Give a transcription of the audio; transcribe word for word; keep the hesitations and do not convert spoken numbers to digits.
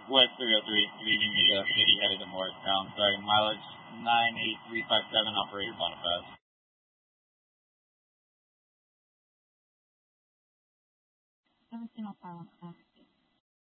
West three oh three, leaving the uh, city headed to Morristown. Sorry, mileage nine eight three five seven, operator Boniface. seventeen oh five,